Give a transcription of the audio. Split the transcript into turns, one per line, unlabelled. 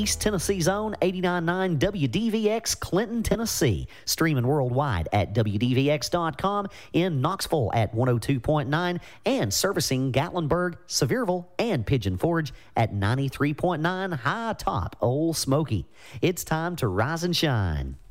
East Tennessee's own 89.9 WDVX Clinton, Tennessee. Streaming worldwide at WDVX.com, in Knoxville at 102.9, and servicing Gatlinburg, Sevierville, and Pigeon Forge at 93.9 High Top Old Smoky. It's time to rise and shine.